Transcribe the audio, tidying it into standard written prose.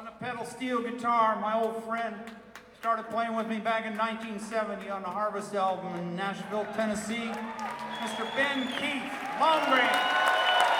On a pedal steel guitar, my old friend started playing with me back in 1970 on the Harvest album in Nashville, Tennessee, Mr. Ben Keith Longgreen.